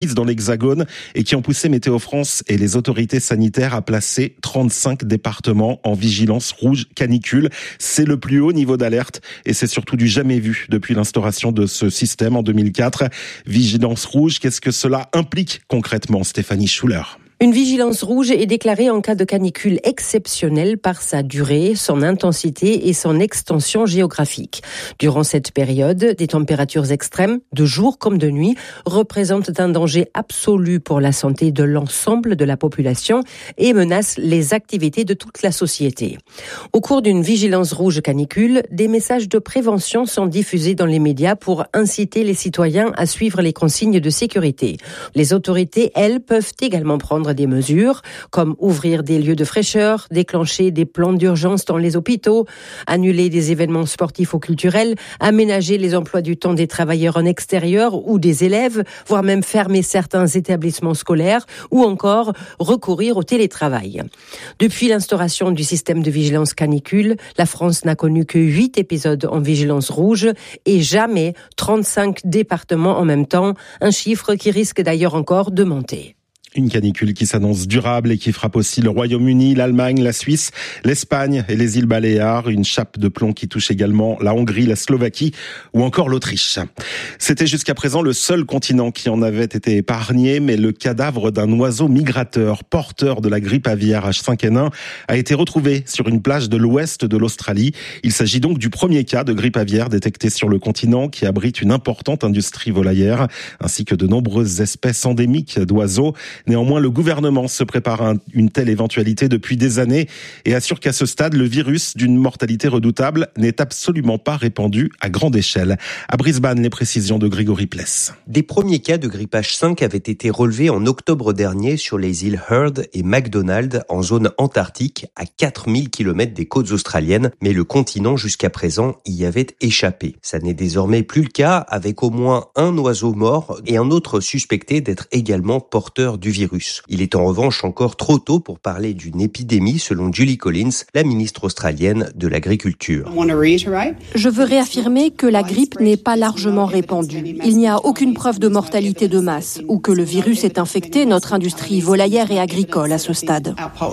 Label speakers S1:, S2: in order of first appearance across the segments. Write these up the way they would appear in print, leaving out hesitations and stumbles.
S1: reprises dans l'Hexagone et qui ont poussé Météo France et les autorités sanitaires à placer 35 départements en vigilance rouge canicule. C'est le plus haut niveau d'alerte et c'est surtout du jamais vu depuis l'instauration de ce système en 2004. Vigilance rouge, qu'est-ce que cela implique concrètement, Stéphanie Schuller?
S2: Une vigilance rouge est déclarée en cas de canicule exceptionnelle par sa durée, son intensité et son extension géographique. Durant cette période, des températures extrêmes, de jour comme de nuit, représentent un danger absolu pour la santé de l'ensemble de la population et menacent les activités de toute la société. Au cours d'une vigilance rouge canicule, des messages de prévention sont diffusés dans les médias pour inciter les citoyens à suivre les consignes de sécurité. Les autorités, elles, peuvent également prendre des mesures, comme ouvrir des lieux de fraîcheur, déclencher des plans d'urgence dans les hôpitaux, annuler des événements sportifs ou culturels, aménager les emplois du temps des travailleurs en extérieur ou des élèves, voire même fermer certains établissements scolaires ou encore recourir au télétravail. Depuis l'instauration du système de vigilance canicule, la France n'a connu que 8 épisodes en vigilance rouge et jamais 35 départements en même temps, un chiffre qui risque d'ailleurs encore de monter.
S1: Une canicule qui s'annonce durable et qui frappe aussi le Royaume-Uni, l'Allemagne, la Suisse, l'Espagne et les îles Baléares. Une chape de plomb qui touche également la Hongrie, la Slovaquie ou encore l'Autriche. C'était jusqu'à présent le seul continent qui en avait été épargné, mais le cadavre d'un oiseau migrateur porteur de la grippe aviaire H5N1 a été retrouvé sur une plage de l'ouest de l'Australie. Il s'agit donc du premier cas de grippe aviaire détecté sur le continent qui abrite une importante industrie volaillère ainsi que de nombreuses espèces endémiques d'oiseaux. Néanmoins, le gouvernement se prépare à une telle éventualité depuis des années et assure qu'à ce stade, le virus d'une mortalité redoutable n'est absolument pas répandu à grande échelle. À Brisbane, les précisions de Grégory Pless.
S3: Des premiers cas de grippe H5 avaient été relevés en octobre dernier sur les îles Heard et McDonald en zone antarctique à 4000 km des côtes australiennes, mais le continent jusqu'à présent y avait échappé. Ça n'est désormais plus le cas avec au moins un oiseau mort et un autre suspecté d'être également porteur du virus. Il est en revanche encore trop tôt pour parler d'une épidémie, selon Julie Collins, la ministre australienne de l'Agriculture.
S4: Je veux réaffirmer que la grippe n'est pas largement répandue. Il n'y a aucune preuve de mortalité de masse ou que le virus ait infecté notre industrie volaillère et agricole à ce stade.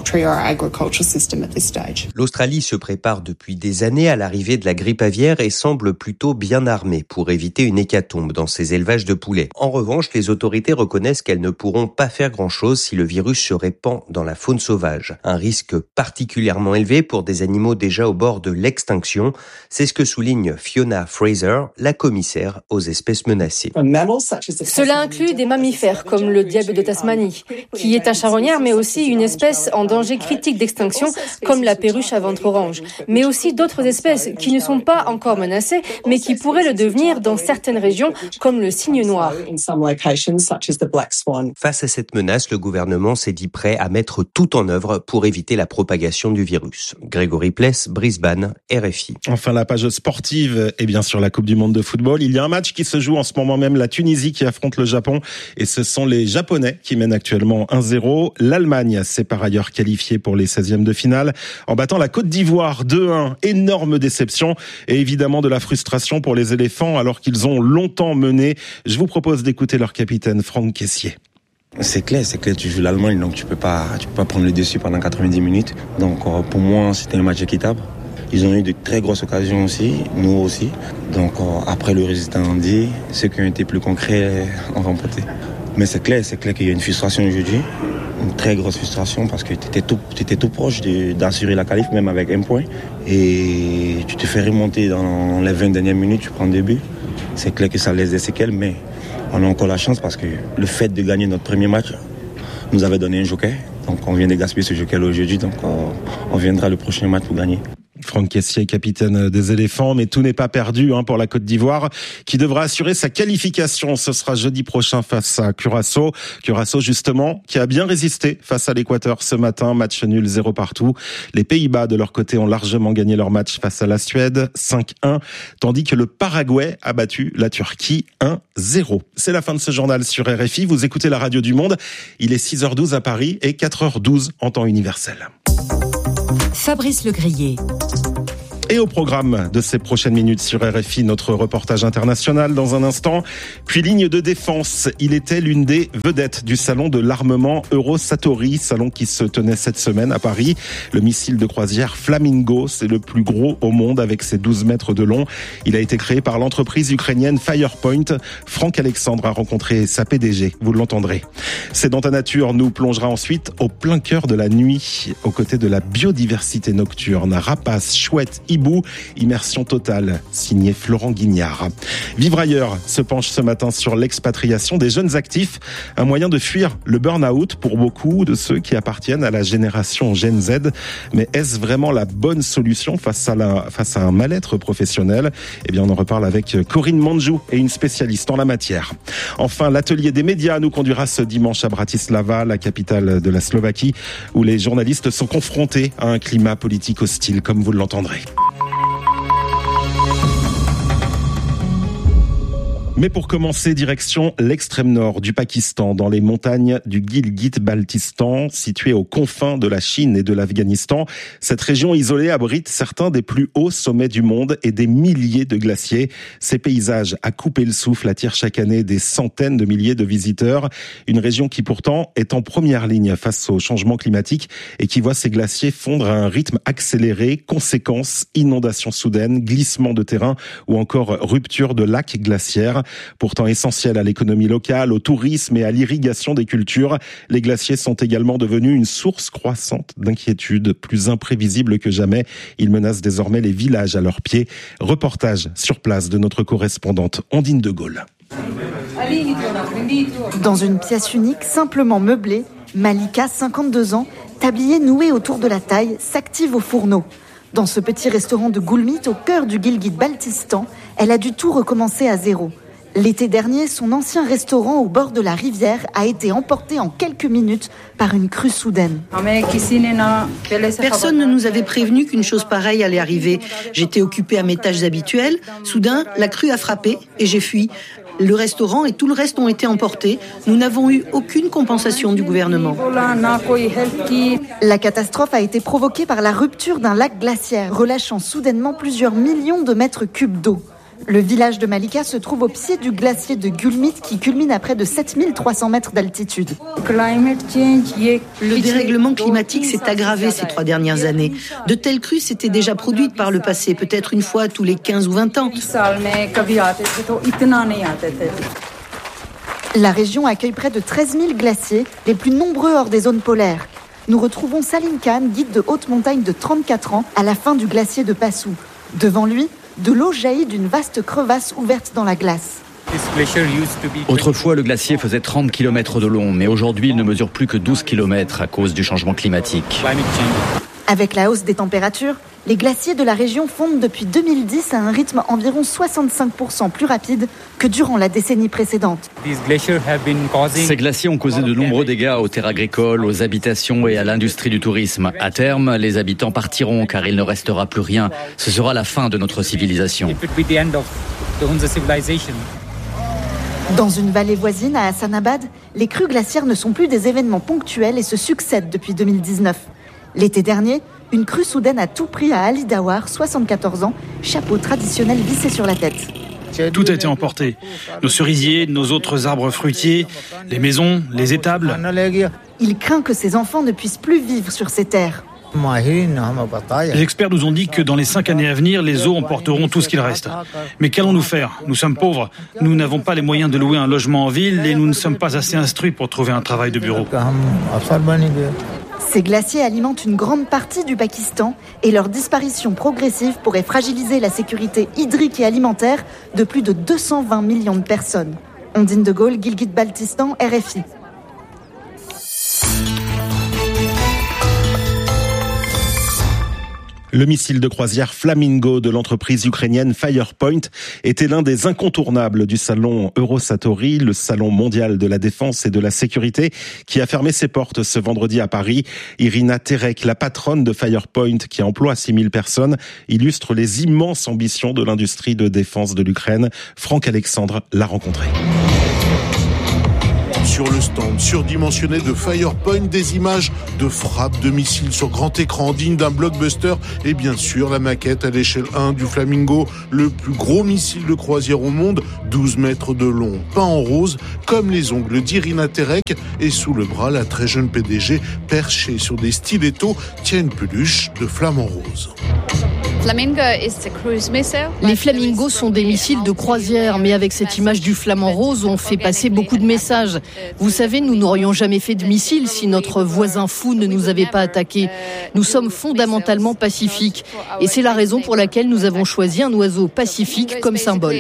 S3: L'Australie se prépare depuis des années à l'arrivée de la grippe aviaire et semble plutôt bien armée pour éviter une hécatombe dans ses élevages de poulets. En revanche, les autorités reconnaissent qu'elles ne pourront pas faire grand-chose si le virus se répand dans la faune sauvage. Un risque particulièrement élevé pour des animaux déjà au bord de l'extinction. C'est ce que souligne Fiona Fraser, la commissaire aux espèces menacées.
S5: Cela inclut des mammifères comme le diable de Tasmanie, qui est un charognard mais aussi une espèce en danger critique d'extinction comme la perruche à ventre orange, mais aussi d'autres espèces qui ne sont pas encore menacées mais qui pourraient le devenir dans certaines régions comme le cygne noir.
S3: Face à cette menace, le gouvernement s'est dit prêt à mettre tout en œuvre pour éviter la propagation du virus. Grégory Pless, Brisbane, RFI.
S1: Enfin, la page sportive et bien sûr la Coupe du Monde de football. Il y a un match qui se joue en ce moment même, la Tunisie qui affronte le Japon et ce sont les Japonais qui mènent actuellement 1-0. L'Allemagne s'est par ailleurs qualifiée pour les 16e de finale en battant la Côte d'Ivoire 2-1. Énorme déception et évidemment de la frustration pour les éléphants alors qu'ils ont longtemps mené. Je vous propose d'écouter leur capitaine Franck Caissier.
S6: C'est clair, tu joues l'Allemagne, donc tu peux pas prendre le dessus pendant 90 minutes. Donc pour moi, c'était un match équitable. Ils ont eu de très grosses occasions aussi, nous aussi. Donc après le résultat en dit, ceux qui ont été plus concrets ont remporté. Mais c'est clair qu'il y a une frustration aujourd'hui, une très grosse frustration parce que tu étais tout proche d'assurer la qualif, même avec un point. Et tu te fais remonter dans les 20 dernières minutes, tu prends 2 buts. C'est clair que ça laisse des séquelles, mais on a encore la chance parce que le fait de gagner notre premier match nous avait donné un joker. Donc on vient de gaspiller ce joker aujourd'hui, donc on viendra le prochain match pour gagner.
S1: Franck Caissier, capitaine des éléphants, mais tout n'est pas perdu pour la Côte d'Ivoire qui devra assurer sa qualification. Ce sera jeudi prochain face à Curaçao. Curaçao justement qui a bien résisté face à l'Équateur ce matin, match nul 0 partout. Les Pays-Bas de leur côté ont largement gagné leur match face à la Suède 5-1, tandis que le Paraguay a battu la Turquie 1-0. C'est la fin de ce journal sur RFI. Vous écoutez la radio du Monde. Il est 6h12 à Paris et 4h12 en temps universel.
S7: Fabrice Legrier.
S1: Et au programme de ces prochaines minutes sur RFI, notre reportage international dans un instant. Puis ligne de défense, il était l'une des vedettes du salon de l'armement Eurosatory, salon qui se tenait cette semaine à Paris. Le missile de croisière Flamingo, c'est le plus gros au monde avec ses 12 mètres de long. Il a été créé par l'entreprise ukrainienne Firepoint. Franck Alexandre a rencontré sa PDG, vous l'entendrez. C'est dans ta nature nous plongera ensuite au plein cœur de la nuit, aux côtés de la biodiversité nocturne. Rapaces, chouettes, hibou, immersion totale, signé Florent Guignard. Vivre ailleurs se penche ce matin sur l'expatriation des jeunes actifs, un moyen de fuir le burn-out pour beaucoup de ceux qui appartiennent à la génération Gen Z. Mais est-ce vraiment la bonne solution face à un mal-être professionnel ? Eh bien, on en reparle avec Corinne Manjou et une spécialiste en la matière. Enfin, l'atelier des médias nous conduira ce dimanche à Bratislava, la capitale de la Slovaquie, où les journalistes sont confrontés à un climat politique hostile, comme vous l'entendrez. Mais pour commencer, direction l'extrême nord du Pakistan, dans les montagnes du Gilgit-Baltistan, situées aux confins de la Chine et de l'Afghanistan. Cette région isolée abrite certains des plus hauts sommets du monde et des milliers de glaciers. Ces paysages à couper le souffle attirent chaque année des centaines de milliers de visiteurs. Une région qui pourtant est en première ligne face au changement climatique et qui voit ses glaciers fondre à un rythme accéléré. Conséquences, inondations soudaines, glissements de terrain ou encore rupture de lacs glaciaires. Pourtant essentiels à l'économie locale, au tourisme et à l'irrigation des cultures, les glaciers sont également devenus une source croissante d'inquiétude, plus imprévisible que jamais. Ils menacent désormais les villages à leurs pieds. Reportage sur place de notre correspondante Ondine de Gaulle.
S7: Dans une pièce unique, simplement meublée, Malika, 52 ans, tablier noué autour de la taille, s'active au fourneau. Dans ce petit restaurant de Gulmit, au cœur du Gilgit-Baltistan, elle a dû tout recommencer à zéro. L'été dernier, son ancien restaurant au bord de la rivière a été emporté en quelques minutes par une crue soudaine.
S8: Personne ne nous avait prévenu qu'une chose pareille allait arriver. J'étais occupée à mes tâches habituelles. Soudain, la crue a frappé et j'ai fui. Le restaurant et tout le reste ont été emportés. Nous n'avons eu aucune compensation du gouvernement.
S7: La catastrophe a été provoquée par la rupture d'un lac glaciaire, relâchant soudainement plusieurs millions de mètres cubes d'eau. Le village de Malika se trouve au pied du glacier de Gulmit qui culmine à près de 7300 mètres d'altitude.
S8: Le dérèglement climatique s'est aggravé ces 3 dernières années. De telles crues s'étaient déjà produites par le passé, peut-être une fois tous les 15 ou 20 ans.
S7: La région accueille près de 13 000 glaciers, les plus nombreux hors des zones polaires. Nous retrouvons Salim Khan, guide de haute montagne de 34 ans, à la fin du glacier de Passou. Devant lui, de l'eau jaillit d'une vaste crevasse ouverte dans la glace.
S9: Autrefois, le glacier faisait 30 km de long, mais aujourd'hui, il ne mesure plus que 12 km à cause du changement climatique.
S7: Avec la hausse des températures, les glaciers de la région fondent depuis 2010 à un rythme environ 65% plus rapide que durant la décennie précédente.
S9: Ces glaciers ont causé de nombreux dégâts aux terres agricoles, aux habitations et à l'industrie du tourisme. À terme, les habitants partiront car il ne restera plus rien. Ce sera la fin de notre civilisation.
S7: Dans une vallée voisine, à Hassanabad, les crues glaciaires ne sont plus des événements ponctuels et se succèdent depuis 2019. L'été dernier, une crue soudaine a tout pris à Ali Dawar, 74 ans, chapeau traditionnel vissé sur la tête.
S10: Tout a été emporté. Nos cerisiers, nos autres arbres fruitiers, les maisons, les étables.
S7: Il craint que ses enfants ne puissent plus vivre sur ces terres.
S10: Les experts nous ont dit que dans les 5 années à venir, les eaux emporteront tout ce qu'il reste. Mais qu'allons-nous faire ? Nous sommes pauvres, nous n'avons pas les moyens de louer un logement en ville et nous ne sommes pas assez instruits pour trouver un travail de bureau.
S7: Ces glaciers alimentent une grande partie du Pakistan et leur disparition progressive pourrait fragiliser la sécurité hydrique et alimentaire de plus de 220 millions de personnes. Ondine de Gaulle, Gilgit-Baltistan, RFI.
S1: Le missile de croisière Flamingo de l'entreprise ukrainienne Firepoint était l'un des incontournables du salon Eurosatory, le salon mondial de la défense et de la sécurité, qui a fermé ses portes ce vendredi à Paris. Irina Terek, la patronne de Firepoint, qui emploie 6000 personnes, illustre les immenses ambitions de l'industrie de défense de l'Ukraine. Franck Alexandre l'a rencontré.
S11: Sur le stand surdimensionné de Firepoint, des images de frappes de missiles sur grand écran dignes d'un blockbuster et bien sûr la maquette à l'échelle 1 du Flamingo, le plus gros missile de croisière au monde, 12 mètres de long, peint en rose comme les ongles d'Irina Terek, et sous le bras, la très jeune PDG, perchée sur des stilettos, tient une peluche de flamant rose.
S4: Les flamingos sont des missiles de croisière, mais avec cette image du flamant rose, on fait passer beaucoup de messages. Vous savez, nous n'aurions jamais fait de missiles si notre voisin fou ne nous avait pas attaqués. Nous sommes fondamentalement pacifiques, et c'est la raison pour laquelle nous avons choisi un oiseau pacifique comme symbole.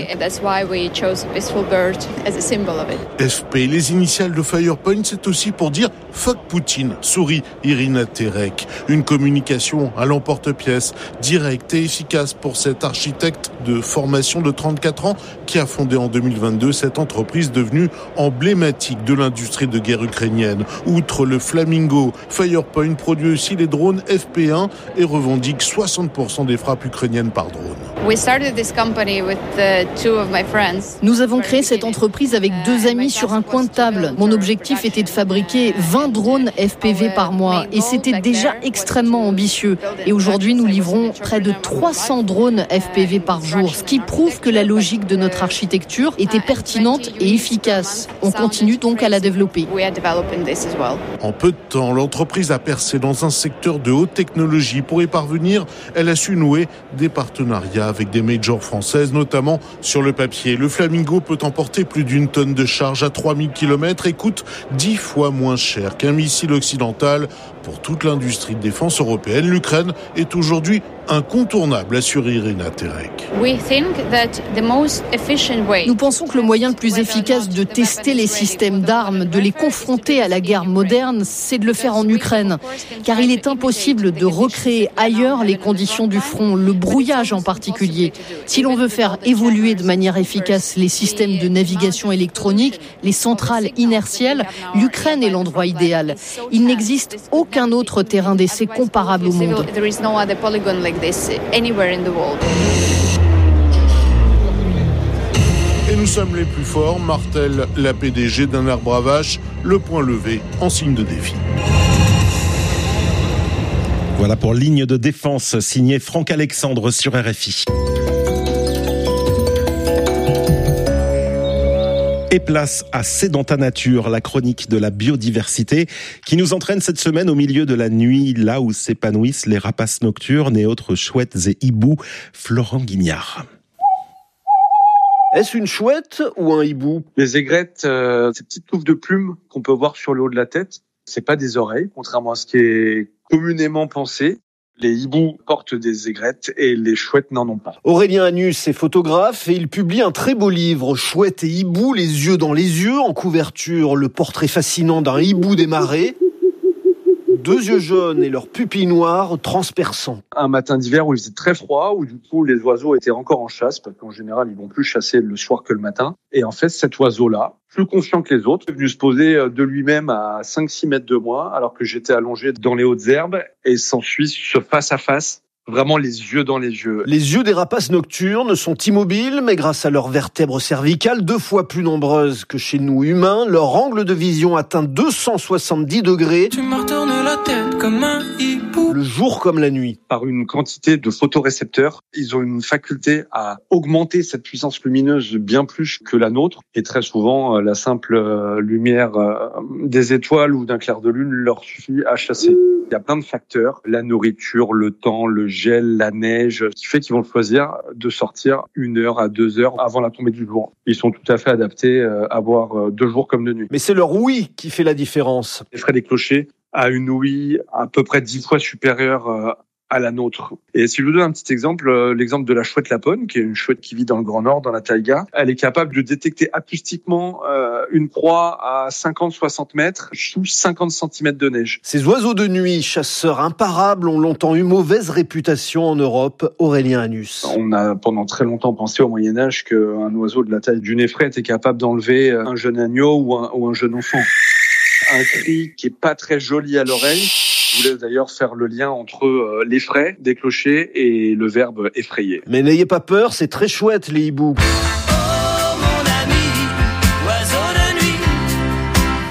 S11: FP, les initiales de Firepoint, c'est aussi pour dire « fuck Poutine », sourit Irina Terek. Une communication à l'emporte-pièce, directe et efficace pour cet architecte de formation de 34 ans qui a fondé en 2022 cette entreprise devenue emblématique de l'industrie de guerre ukrainienne. Outre le Flamingo, Firepoint produit aussi les drones FP1 et revendique 60% des frappes ukrainiennes par drone.
S4: Nous avons créé cette entreprise avec 2 amis sur un coin de table. Mon objectif était de fabriquer 20 drones FPV par mois et c'était déjà extrêmement ambitieux. Et aujourd'hui, nous livrons près de 300 drones FPV par jour, ce qui prouve que la logique de notre architecture était pertinente et efficace. On continue donc à la développer.
S11: En peu de temps, l'entreprise a percé dans un secteur de haute technologie. Pour y parvenir, elle a su nouer des partenariats avec des majors françaises, notamment sur le papier. Le Flamingo peut emporter plus d'1 tonne de charge à 3000 km et coûte 10 fois moins cher qu'un missile occidental. Pour toute l'industrie de défense européenne, l'Ukraine est aujourd'hui incontournable, assure Irina Terek.
S4: Nous pensons que le moyen le plus efficace de tester les systèmes d'armes, de les confronter à la guerre moderne, c'est de le faire en Ukraine. Car il est impossible de recréer ailleurs les conditions du front, le brouillage en particulier. Si l'on veut faire évoluer de manière efficace les systèmes de navigation électronique, les centrales inertielles, l'Ukraine est l'endroit idéal. Il n'existe aucun autre terrain d'essai comparable au monde.
S11: Et nous sommes les plus forts, martèle la PDG d'un arbre à vache, le poing levé en signe de défi.
S1: Voilà pour Ligne de défense, signé Franck Alexandre sur RFI. Et place à C'est dans ta nature, la chronique de la biodiversité qui nous entraîne cette semaine au milieu de la nuit, là où s'épanouissent les rapaces nocturnes et autres chouettes et hiboux. Florent Guignard.
S12: Est-ce une chouette ou un hibou ?
S13: Les aigrettes, ces petites touffes de plumes qu'on peut voir sur le haut de la tête, c'est pas des oreilles, contrairement à ce qui est communément pensé. Les hiboux portent des aigrettes et les chouettes n'en ont pas.
S12: Aurélien Anus est photographe et il publie un très beau livre, Chouette et hibou, les yeux dans les yeux. En couverture, le portrait fascinant d'un hibou des marais. 2 yeux jaunes et leurs pupilles noires transperçants.
S13: Un matin d'hiver où il faisait très froid, où du coup les oiseaux étaient encore en chasse, parce qu'en général ils vont plus chasser le soir que le matin. Et en fait cet oiseau-là, plus confiant que les autres, est venu se poser de lui-même à 5-6 mètres de moi, alors que j'étais allongé dans les hautes herbes, et s'ensuit ce face à face. Vraiment les yeux dans les yeux.
S12: Les yeux des rapaces nocturnes sont immobiles, mais grâce à leurs vertèbres cervicales 2 fois plus nombreuses que chez nous humains, leur angle de vision atteint 270 degrés. Tu me retournes la tête comme un hibou. Le jour comme la nuit.
S13: Par une quantité de photorécepteurs, ils ont une faculté à augmenter cette puissance lumineuse bien plus que la nôtre. Et très souvent, la simple lumière des étoiles ou d'un clair de lune leur suffit à chasser. Il y a plein de facteurs, la nourriture, le temps, le gel, la neige, qui fait qu'ils vont choisir de sortir 1 heure à 2 heures avant la tombée du jour. Ils sont tout à fait adaptés à voir de jour comme de nuit.
S12: Mais c'est leur ouïe qui fait la différence.
S13: Les fraies des clochers a une ouïe à peu près 10 fois supérieure à la nôtre. Et si je vous donne un petit exemple, l'exemple de la chouette lapone, qui est une chouette qui vit dans le Grand Nord, dans la taïga, elle est capable de détecter acoustiquement une proie à 50-60 mètres sous 50 cm de neige.
S12: Ces oiseaux de nuit, chasseurs imparables, ont longtemps eu mauvaise réputation en Europe. Aurélien Anus.
S13: On a pendant très longtemps pensé au Moyen-Âge qu'un oiseau de la taille d'une effraie était capable d'enlever un jeune agneau ou un jeune enfant. Un cri qui est pas très joli à l'oreille. Je voulais d'ailleurs faire le lien entre l'effraie des clochers et le verbe effrayer.
S12: Mais n'ayez pas peur, c'est très chouette les hiboux.
S14: Oh mon ami, oiseau de nuit,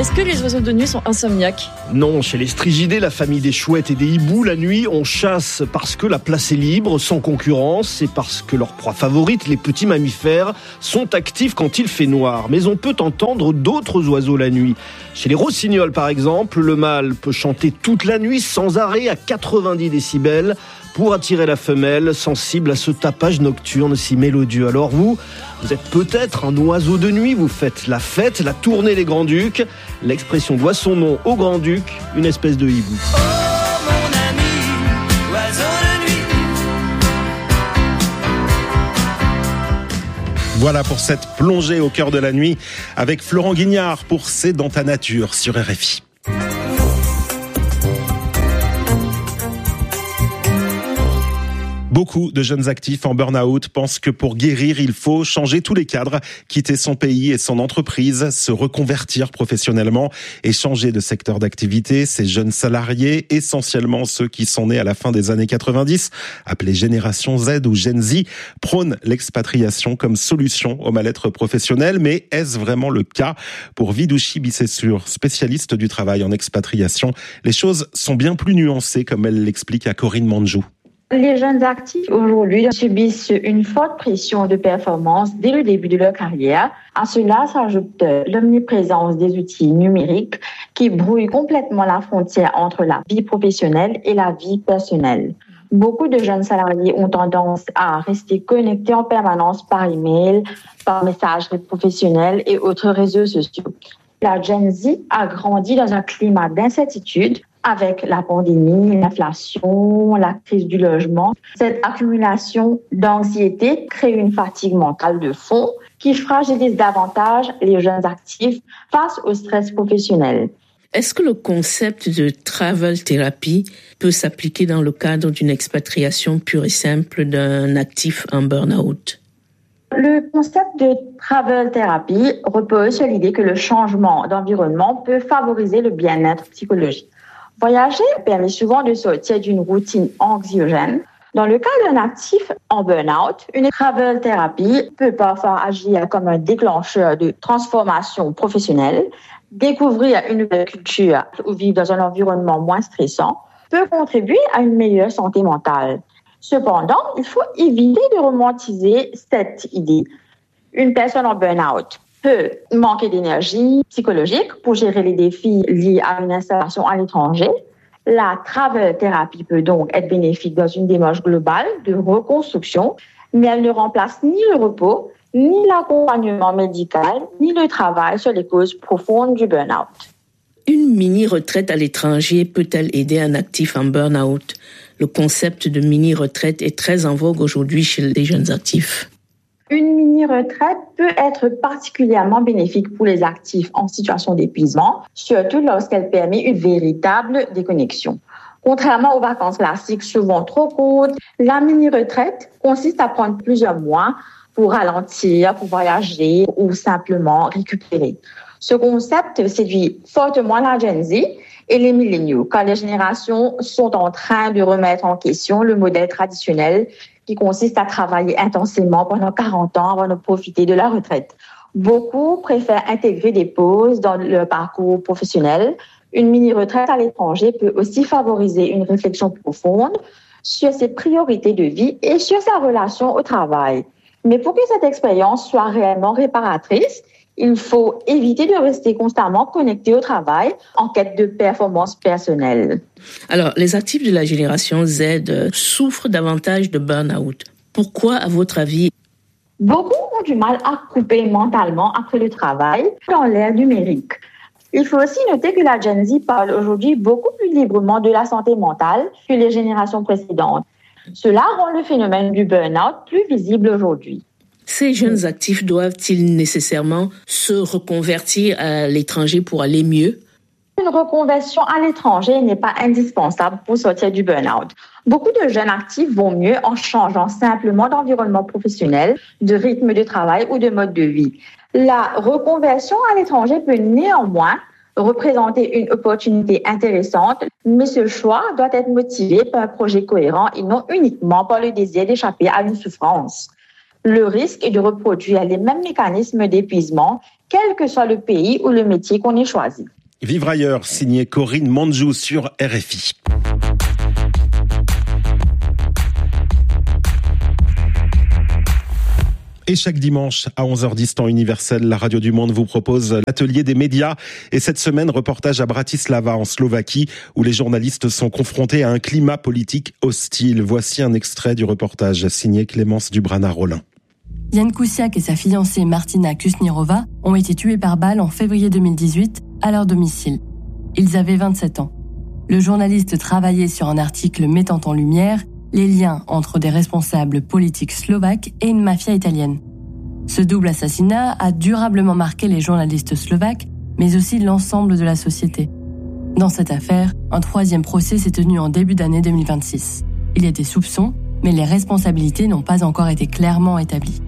S14: Est-ce que les oiseaux de nuit sont insomniaques ?
S12: Non, chez les Strigidés, la famille des chouettes et des hiboux, la nuit, on chasse parce que la place est libre, sans concurrence, et parce que leur proie favorite, les petits mammifères, sont actifs quand il fait noir. Mais on peut entendre d'autres oiseaux la nuit. Chez les rossignols, par exemple, le mâle peut chanter toute la nuit sans arrêt à 90 décibels pour attirer la femelle, sensible à ce tapage nocturne si mélodieux. Alors vous êtes peut-être un oiseau de nuit, vous faites la fête, la tournée des Grands-Ducs. L'expression doit son nom au Grand-Duc, une espèce de hibou.
S15: Oh mon ami, oiseau de nuit.
S1: Voilà pour cette plongée au cœur de la nuit avec Florent Guignard pour C'est dans ta nature sur RFI. Beaucoup de jeunes actifs en burn-out pensent que pour guérir, il faut changer tous les cadres, quitter son pays et son entreprise, se reconvertir professionnellement et changer de secteur d'activité. Ces jeunes salariés, essentiellement ceux qui sont nés à la fin des années 90, appelés Génération Z ou Gen Z, prônent l'expatriation comme solution au mal-être professionnel. Mais est-ce vraiment le cas? Pour Vidouchi Bissessur, spécialiste du travail en expatriation, les choses sont bien plus nuancées, comme elle l'explique à Corinne Manjou.
S16: Les jeunes actifs aujourd'hui subissent une forte pression de performance dès le début de leur carrière. À cela s'ajoute l'omniprésence des outils numériques qui brouillent complètement la frontière entre la vie professionnelle et la vie personnelle. Beaucoup de jeunes salariés ont tendance à rester connectés en permanence par email, par messagerie professionnelle et autres réseaux sociaux. La Gen Z a grandi dans un climat d'incertitude avec la pandémie, l'inflation, la crise du logement. Cette accumulation d'anxiété crée une fatigue mentale de fond qui fragilise davantage les jeunes actifs face au stress professionnel.
S17: Est-ce que le concept de travel therapy peut s'appliquer dans le cadre d'une expatriation pure et simple d'un actif en burn-out?
S16: Le concept de travel therapy repose sur l'idée que le changement d'environnement peut favoriser le bien-être psychologique. Voyager permet souvent de sortir d'une routine anxiogène. Dans le cas d'un actif en burn-out, une travel therapy peut parfois agir comme un déclencheur de transformation professionnelle. Découvrir une nouvelle culture ou vivre dans un environnement moins stressant peut contribuer à une meilleure santé mentale. Cependant, il faut éviter de romantiser cette idée. Une personne en burn-out peut manquer d'énergie psychologique pour gérer les défis liés à une installation à l'étranger. La travel thérapie peut donc être bénéfique dans une démarche globale de reconstruction, mais elle ne remplace ni le repos, ni l'accompagnement médical, ni le travail sur les causes profondes du burn-out.
S17: Une mini-retraite à l'étranger peut-elle aider un actif en burn-out? Le concept de mini-retraite est très en vogue aujourd'hui chez les jeunes actifs.
S16: Une mini-retraite peut être particulièrement bénéfique pour les actifs en situation d'épuisement, surtout lorsqu'elle permet une véritable déconnexion. Contrairement aux vacances classiques souvent trop courtes, la mini-retraite consiste à prendre plusieurs mois pour ralentir, pour voyager ou simplement récupérer. Ce concept séduit fortement la Gen Z et les milléniaux, car les générations sont en train de remettre en question le modèle traditionnel qui consiste à travailler intensément pendant 40 ans avant de profiter de la retraite. Beaucoup préfèrent intégrer des pauses dans leur parcours professionnel. Une mini-retraite à l'étranger peut aussi favoriser une réflexion profonde sur ses priorités de vie et sur sa relation au travail. Mais pour que cette expérience soit réellement réparatrice, il faut éviter de rester constamment connecté au travail en quête de performance personnelle.
S17: Alors, les actifs de la génération Z souffrent davantage de burn-out. Pourquoi, à votre avis?
S16: Beaucoup ont du mal à couper mentalement après le travail dans l'ère numérique. Il faut aussi noter que la Gen Z parle aujourd'hui beaucoup plus librement de la santé mentale que les générations précédentes. Cela rend le phénomène du burn-out plus visible aujourd'hui.
S17: Ces jeunes actifs doivent-ils nécessairement se reconvertir à l'étranger pour aller mieux?
S16: Une reconversion à l'étranger n'est pas indispensable pour sortir du burn-out. Beaucoup de jeunes actifs vont mieux en changeant simplement d'environnement professionnel, de rythme de travail ou de mode de vie. La reconversion à l'étranger peut néanmoins représenter une opportunité intéressante, mais ce choix doit être motivé par un projet cohérent et non uniquement par le désir d'échapper à une souffrance. Le risque est de reproduire les mêmes mécanismes d'épuisement quel que soit le pays ou le métier qu'on ait choisi.
S1: Vivre ailleurs, signé Corinne Manjou sur RFI. Et chaque dimanche à 11h10 temps universel, la Radio du Monde vous propose l'atelier des médias. Et cette semaine, reportage à Bratislava en Slovaquie où les journalistes sont confrontés à un climat politique hostile. Voici un extrait du reportage signé Clémence Dubrana-Rollin.
S18: Jan Kuciak et sa fiancée Martina Kusnirova ont été tués par balle en février 2018 à leur domicile. Ils avaient 27 ans. Le journaliste travaillait sur un article mettant en lumière les liens entre des responsables politiques slovaques et une mafia italienne. Ce double assassinat a durablement marqué les journalistes slovaques, mais aussi l'ensemble de la société. Dans cette affaire, un troisième procès s'est tenu en début d'année 2026. Il y a des soupçons, mais les responsabilités n'ont pas encore été clairement établies.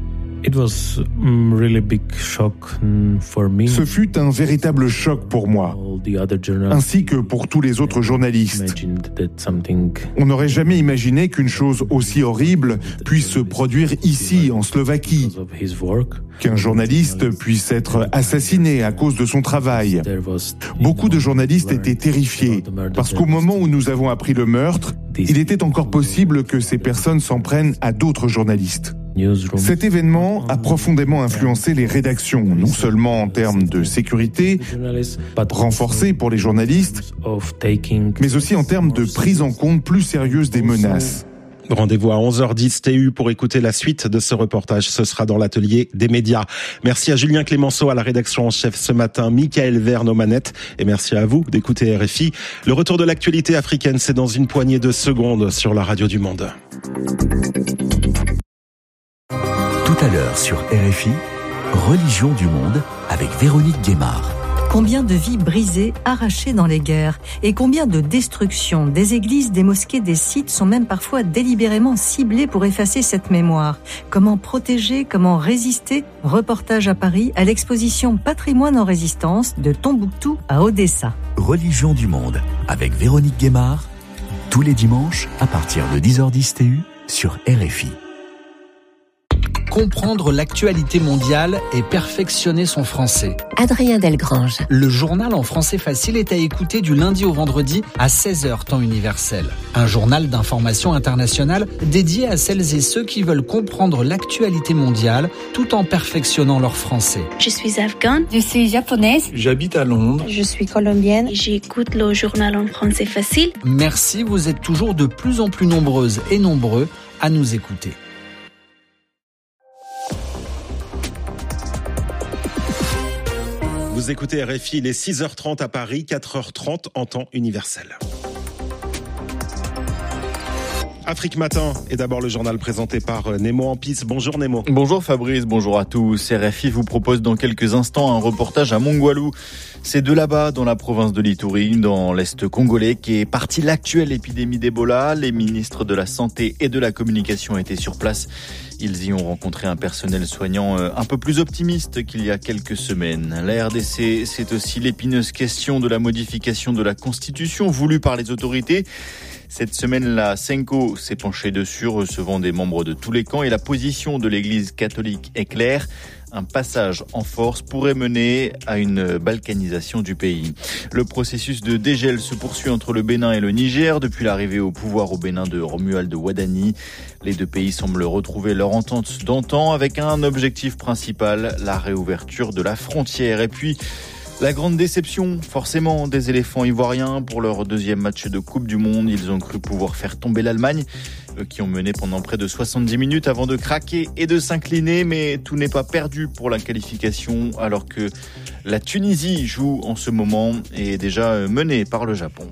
S19: Ce fut un véritable choc pour moi, ainsi que pour tous les autres journalistes. On n'aurait jamais imaginé qu'une chose aussi horrible puisse se produire ici, en Slovaquie. Qu'un journaliste puisse être assassiné à cause de son travail. Beaucoup de journalistes étaient terrifiés, parce qu'au moment où nous avons appris le meurtre, il était encore possible que ces personnes s'en prennent à d'autres journalistes. Cet événement a profondément influencé les rédactions, non seulement en termes de sécurité, renforcée pour les journalistes, mais aussi en termes de prise en compte plus sérieuse des menaces.
S1: Rendez-vous à 11h10 TU pour écouter la suite de ce reportage. Ce sera dans l'atelier des médias. Merci à Julien Clémenceau à la rédaction en chef ce matin, Michael Verne aux manettes et merci à vous d'écouter RFI. Le retour de l'actualité africaine, c'est dans une poignée de secondes sur la Radio du Monde.
S20: Tout à l'heure sur RFI, Religion du Monde avec Véronique Guémard.
S21: Combien de vies brisées, arrachées dans les guerres et combien de destructions des églises, des mosquées, des sites sont même parfois délibérément ciblés pour effacer cette mémoire. Comment protéger, comment résister? Reportage à Paris à l'exposition Patrimoine en résistance de Tombouctou à Odessa.
S20: Religion du Monde avec Véronique Guémard, tous les dimanches à partir de 10h10 TU sur RFI.
S22: Comprendre l'actualité mondiale et perfectionner son français.
S23: Adrien Delgrange.
S22: Le journal en français facile est à écouter du lundi au vendredi à 16h temps universel. Un journal d'information internationale dédié à celles et ceux qui veulent comprendre l'actualité mondiale tout en perfectionnant leur français.
S24: Je suis afghane.
S23: Je suis japonaise.
S22: J'habite à Londres.
S24: Je suis colombienne. J'écoute le journal en français facile.
S22: Merci, vous êtes toujours de plus en plus nombreuses et nombreux à nous écouter.
S1: Vous écoutez RFI, il est 6h30 à Paris, 4h30 en temps universel. Afrique Matin est d'abord le journal présenté par Nemo Ampis. Bonjour Nemo.
S25: Bonjour Fabrice, bonjour à tous. RFI vous propose dans quelques instants un reportage à Mongwalu. C'est de là-bas, dans la province de l'Ituri, dans l'Est congolais, qu'est partie l'actuelle épidémie d'Ebola. Les ministres de la Santé et de la Communication étaient sur place. Ils y ont rencontré un personnel soignant un peu plus optimiste qu'il y a quelques semaines. La RDC, c'est aussi l'épineuse question de la modification de la Constitution voulue par les autorités. Cette semaine, la Senko s'est penchée dessus, recevant des membres de tous les camps et la position de l'Église catholique est claire. Un passage en force pourrait mener à une balkanisation du pays. Le processus de dégel se poursuit entre le Bénin et le Niger depuis l'arrivée au pouvoir au Bénin de Romuald Wadani. Les deux pays semblent retrouver leur entente d'antan avec un objectif principal, la réouverture de la frontière. Et puis, la grande déception, forcément, des éléphants ivoiriens pour leur deuxième match de Coupe du Monde. Ils ont cru pouvoir faire tomber l'Allemagne, eux qui ont mené pendant près de 70 minutes avant de craquer et de s'incliner. Mais tout n'est pas perdu pour la qualification, alors que la Tunisie joue en ce moment et est déjà menée par le Japon.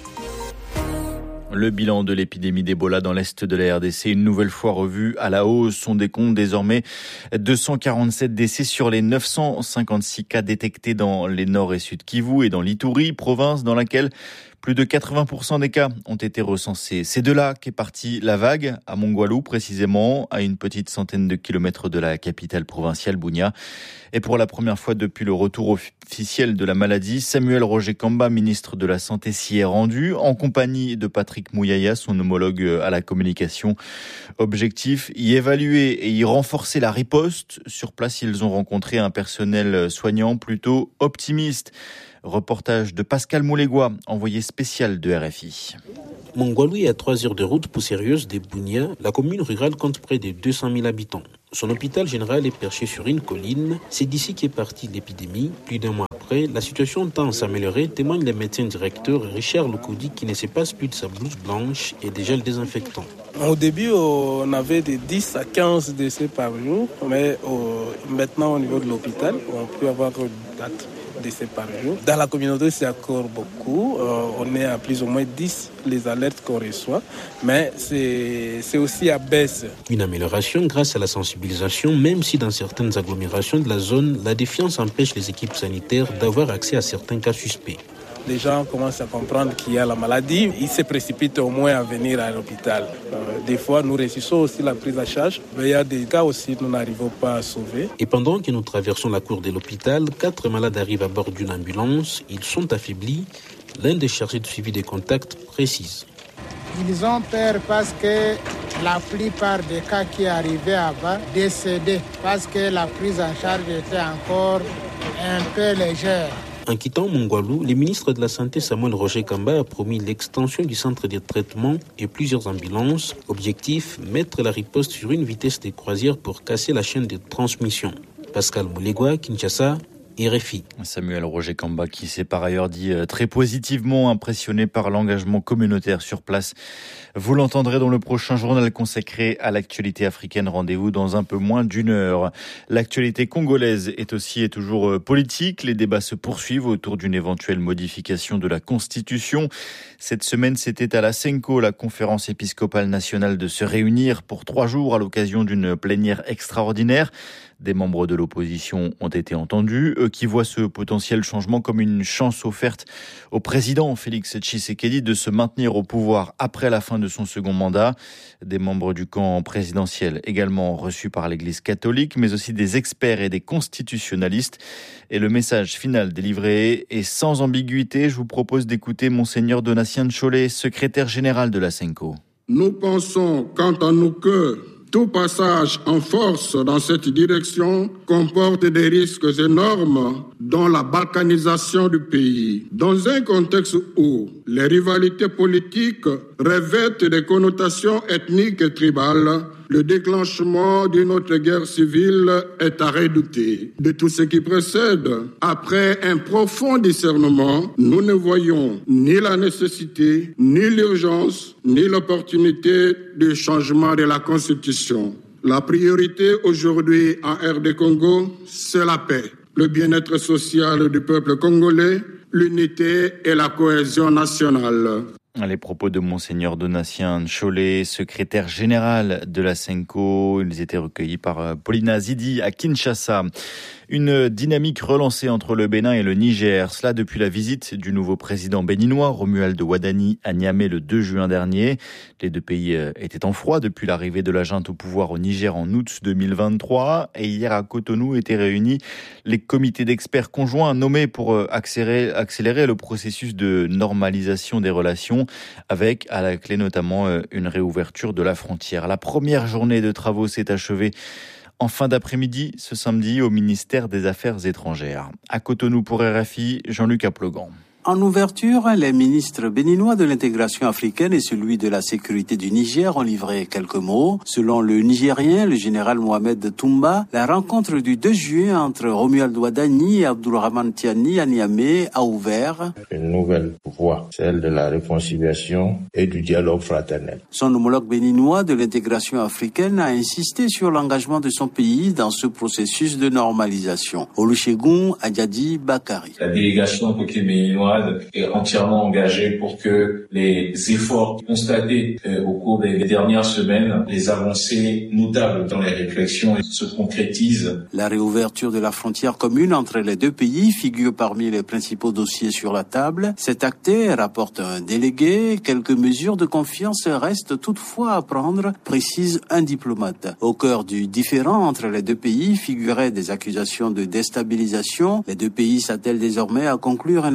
S25: Le bilan de l'épidémie d'Ebola dans l'Est de la RDC, une nouvelle fois revu à la hausse. On décompte désormais 247 décès sur les 956 cas détectés dans les Nord et Sud Kivu et dans l'Ituri, province dans laquelle plus de 80% des cas ont été recensés. C'est de là qu'est partie la vague, à Mongwalu précisément, à une petite centaine de kilomètres de la capitale provinciale, Bunia. Et pour la première fois depuis le retour officiel de la maladie, Samuel Roger Kamba, ministre de la Santé, s'y est rendu, en compagnie de Patrick Patrick Mouyaya, son homologue à la communication. Objectif, y évaluer et y renforcer la riposte. Sur place, ils ont rencontré un personnel soignant plutôt optimiste. Reportage de Pascal Moulégois, envoyé spécial de RFI.
S2: Mongwalu est à 3 heures de route poussiéreuse des Bounia. La commune rurale compte près de 200 000 habitants. Son hôpital général est perché sur une colline. C'est d'ici qu'est partie l'épidémie. Plus d'un mois après, la situation tend à s'améliorer, témoigne le médecin directeur Richard Lukoudi qui ne se passe plus de sa blouse blanche et des gels désinfectants.
S3: Au début, on avait de 10 à 15 décès par jour, mais maintenant au niveau de l'hôpital, on peut avoir 4 décès par jour. Dans la communauté, c'est encore beaucoup. On est à plus ou moins 10 les alertes qu'on reçoit, mais c'est aussi à baisse.
S2: Une amélioration grâce à la sensibilisation, même si dans certaines agglomérations de la zone, la défiance empêche les équipes sanitaires d'avoir accès à certains cas suspects.
S3: Les gens commencent à comprendre qu'il y a la maladie. Ils se précipitent au moins à venir à l'hôpital. Des fois, nous réussissons aussi la prise en charge, mais il y a des cas aussi que nous n'arrivons pas à sauver.
S2: Et pendant que nous traversons la cour de l'hôpital, 4 malades arrivent à bord d'une ambulance. Ils sont affaiblis. L'un des chargés de suivi des contacts précise.
S5: Ils ont peur parce que la plupart des cas qui arrivaient avant décédaient, parce que la prise en charge était encore un peu légère.
S2: En quittant Mongwalu, le ministre de la Santé Samuel Roger Kamba a promis l'extension du centre de traitement et plusieurs ambulances. Objectif, mettre la riposte sur une vitesse de croisière pour casser la chaîne de transmission. Pascal Moulégois, Kinshasa, RFI.
S25: Samuel Roger Kamba qui s'est par ailleurs dit très positivement impressionné par l'engagement communautaire sur place. Vous l'entendrez dans le prochain journal consacré à l'actualité africaine. Rendez-vous dans un peu moins d'une heure. L'actualité congolaise est aussi et toujours politique. Les débats se poursuivent autour d'une éventuelle modification de la Constitution. Cette semaine, c'était à la Senko, la conférence épiscopale nationale, de se réunir pour 3 jours à l'occasion d'une plénière extraordinaire. Des membres de l'opposition ont été entendus, eux qui voient ce potentiel changement comme une chance offerte au président Félix Tshisekedi de se maintenir au pouvoir après la fin de son second mandat. Des membres du camp présidentiel également reçus par l'Église catholique, mais aussi des experts et des constitutionnalistes. Et le message final délivré est sans ambiguïté. Je vous propose d'écouter Monseigneur Donatien Cholet, secrétaire général de la Senko.
S6: Nous pensons quant à nous que tout passage en force dans cette direction comporte des risques énormes dans la balkanisation du pays. Dans un contexte où les rivalités politiques revêtent des connotations ethniques et tribales, le déclenchement d'une autre guerre civile est à redouter. De tout ce qui précède, après un profond discernement, nous ne voyons ni la nécessité, ni l'urgence, ni l'opportunité du changement de la Constitution. La priorité aujourd'hui en RD Congo, c'est la paix, le bien-être social du peuple congolais, l'unité et la cohésion nationale.
S25: Les propos de Monseigneur Donatien Cholet, secrétaire général de la Senko. Ils étaient recueillis par Paulina Zidi à Kinshasa. Une dynamique relancée entre le Bénin et le Niger. Cela depuis la visite du nouveau président béninois, Romuald Wadani, à Niamey le 2 juin dernier. Les deux pays étaient en froid depuis l'arrivée de la junte au pouvoir au Niger en août 2023. Et hier à Cotonou étaient réunis les comités d'experts conjoints nommés pour accélérer le processus de normalisation des relations, avec à la clé notamment une réouverture de la frontière. La première journée de travaux s'est achevée en fin d'après-midi, ce samedi, au ministère des Affaires étrangères. À Cotonou pour RFI, Jean-Luc Aplogan.
S8: En ouverture, les ministres béninois de l'intégration africaine et celui de la sécurité du Niger ont livré quelques mots. Selon le Nigérien, le général Mohamed Toumba, la rencontre du 2 juin entre Romuald Wadani et Abdourahmane Tiani à Niamey a ouvert
S26: une nouvelle voie, celle de la réconciliation et du dialogue fraternel.
S8: Son homologue béninois de l'intégration africaine a insisté sur l'engagement de son pays dans ce processus de normalisation. Olusegun Adjadi Bakari.
S27: La délégation côté béninois est entièrement engagé pour que les efforts constatés au cours des dernières semaines, les avancées notables dans les réflexions se concrétisent.
S8: La réouverture de la frontière commune entre les deux pays figure parmi les principaux dossiers sur la table. C'est acté, rapporte un délégué. Quelques mesures de confiance restent toutefois à prendre, précise un diplomate. Au cœur du différend entre les deux pays figuraient des accusations de déstabilisation. Les deux pays s'attellent désormais à conclure un accord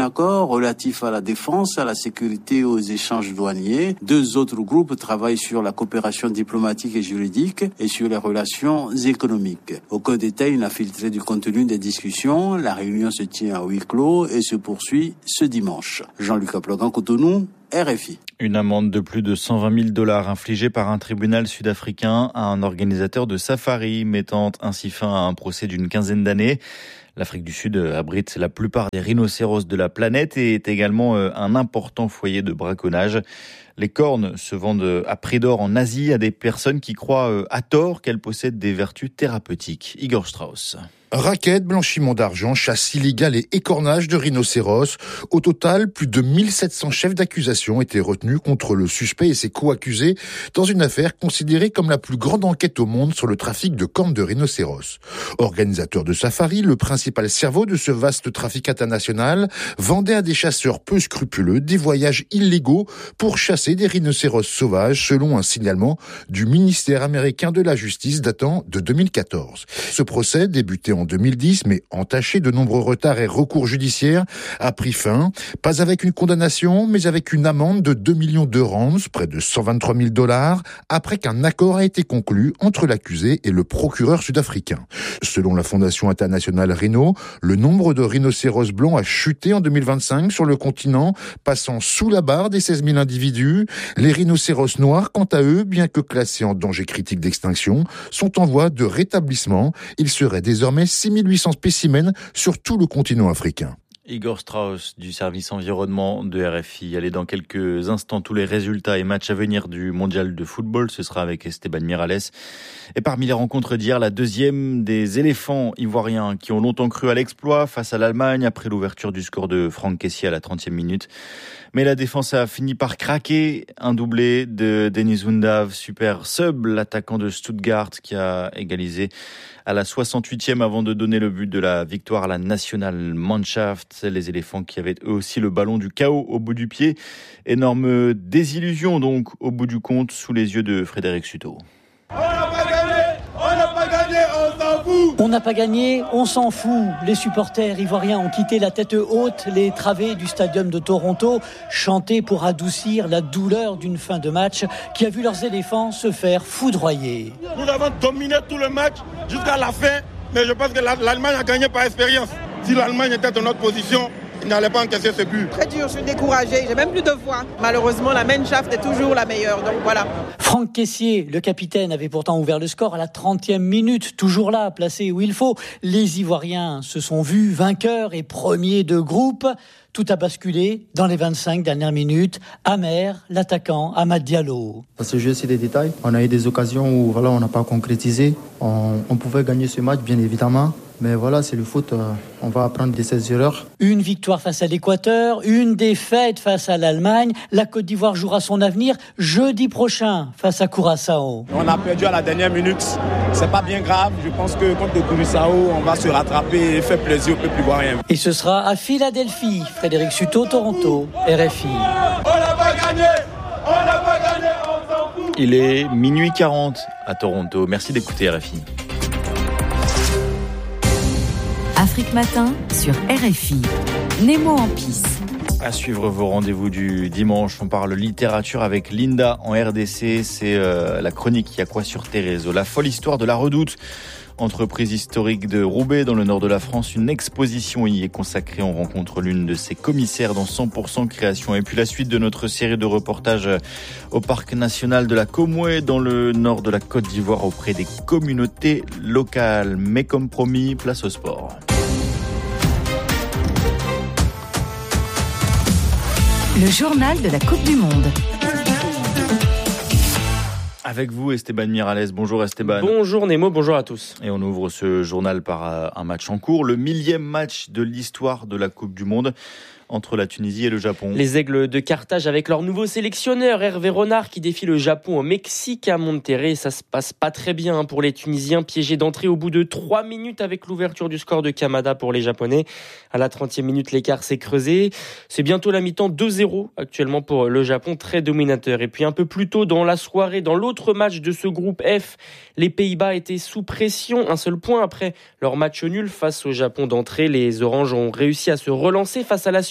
S8: relatifs à la défense, à la sécurité et aux échanges douaniers. 2 autres groupes travaillent sur la coopération diplomatique et juridique et sur les relations économiques. Aucun détail n'a filtré du contenu des discussions. La réunion se tient à huis clos et se poursuit ce dimanche. Jean-Luc Aplogan, Cotonou, RFI.
S25: Une amende de plus de $120 000 infligée par un tribunal sud-africain à un organisateur de safari, mettant ainsi fin à un procès d'une quinzaine d'années. L'Afrique du Sud abrite la plupart des rhinocéros de la planète et est également un important foyer de braconnage. Les cornes se vendent à prix d'or en Asie à des personnes qui croient à tort qu'elles possèdent des vertus thérapeutiques. Igor Strauss.
S4: Raquettes, blanchiment d'argent, chasse illégale et écornage de rhinocéros. Au total, plus de 1700 chefs d'accusation étaient retenus contre le suspect et ses co-accusés dans une affaire considérée comme la plus grande enquête au monde sur le trafic de cornes de rhinocéros. Organisateur de safari, le principal cerveau de ce vaste trafic international vendait à des chasseurs peu scrupuleux des voyages illégaux pour chasser des rhinocéros sauvages selon un signalement du ministère américain de la Justice datant de 2014. Ce procès, débuté en 2010, mais entaché de nombreux retards et recours judiciaires, a pris fin, pas avec une condamnation, mais avec une amende de 2 millions de rands, près de $123 000, après qu'un accord a été conclu entre l'accusé et le procureur sud-africain. Selon la Fondation internationale Rhino, le nombre de rhinocéros blancs a chuté en 2025 sur le continent, passant sous la barre des 16 000 individus. Les rhinocéros noirs, quant à eux, bien que classés en danger critique d'extinction, sont en voie de rétablissement. Ils seraient désormais 6800 spécimens sur tout le continent africain.
S25: Igor Strauss du service environnement de RFI. Allez, dans quelques instants, tous les résultats et matchs à venir du mondial de football. Ce sera avec Esteban Miralles. Et parmi les rencontres d'hier, la deuxième des éléphants ivoiriens qui ont longtemps cru à l'exploit face à l'Allemagne après l'ouverture du score de Franck Kessié à la 30e minute. Mais la défense a fini par craquer. Un doublé de Denis Undav, super sub, l'attaquant de Stuttgart qui a égalisé à la 68e avant de donner le but de la victoire à la Nationalmannschaft. Les éléphants qui avaient eux aussi le ballon du chaos au bout du pied. Énorme désillusion donc au bout du compte sous les yeux de Frédéric Suto.
S7: On n'a pas gagné, on s'en fout. Les supporters ivoiriens ont quitté la tête haute les travées du stadium de Toronto, chanté pour adoucir la douleur d'une fin de match qui a vu leurs éléphants se faire foudroyer.
S9: Nous avons dominé tout le match jusqu'à la fin, mais je pense que l'Allemagne a gagné par expérience. Si l'Allemagne était dans notre position, il n'allait pas encaisser ce but.
S10: Très dur, je suis découragé, j'ai même plus de voix. Malheureusement, la Mannschaft est toujours la meilleure, donc voilà.
S7: Franck Kessié, le capitaine, avait pourtant ouvert le score à la 30e minute, toujours là, placé où il faut. Les Ivoiriens se sont vus vainqueurs et premiers de groupe. Tout a basculé dans les 25 dernières minutes. Amer, l'attaquant, Amad Diallo.
S11: Parce que c'est des détails. On a eu des occasions où on n'a pas concrétisé. On pouvait gagner ce match, bien évidemment. Mais voilà, c'est le foot, on va apprendre de ses erreurs.
S7: Une victoire face à l'Équateur, une défaite face à l'Allemagne. La Côte d'Ivoire jouera son avenir jeudi prochain face à Curaçao.
S13: On a perdu à la dernière minute, c'est pas bien grave. Je pense que contre le Curaçao, on va se rattraper et faire plaisir au peuple ivoirien.
S7: Et ce sera à Philadelphie. Frédéric Suto, Toronto, RFI.
S9: On n'a pas gagné, on n'a pas gagné, on s'en fout.
S25: Il est minuit 40 à Toronto. Merci d'écouter RFI.
S21: Afrique Matin sur RFI. Nemo en pisse.
S25: À suivre vos rendez-vous du dimanche, on parle littérature avec Linda en RDC. C'est la chronique Il y a quoi sur tes réseaux. La folle histoire de la Redoute, entreprise historique de Roubaix dans le nord de la France. Une exposition y est consacrée. On rencontre l'une de ses commissaires dans 100% création. Et puis la suite de notre série de reportages au parc national de la Comoué dans le nord de la Côte d'Ivoire auprès des communautés locales. Mais comme promis, place au sport.
S21: Le journal de la Coupe du Monde.
S25: Avec vous, Esteban Miralles. Bonjour Esteban.
S14: Bonjour Nemo, bonjour à tous.
S25: Et on ouvre ce journal par un match en cours, le 1000e match de l'histoire de la Coupe du Monde entre la Tunisie et le Japon.
S14: Les Aigles de Carthage avec leur nouveau sélectionneur Hervé Renard qui défie le Japon au Mexique à Monterrey. Ça se passe pas très bien pour les Tunisiens, piégés d'entrée au bout de 3 minutes avec l'ouverture du score de Kamada pour les Japonais. À la 30e minute, l'écart s'est creusé. C'est bientôt la mi-temps, 2-0 actuellement pour le Japon, très dominateur. Et puis un peu plus tôt dans la soirée, dans l'autre match de ce groupe F, les Pays-Bas étaient sous pression. Un seul point après leur match nul face au Japon d'entrée. Les Oranges ont réussi à se relancer face à la Suède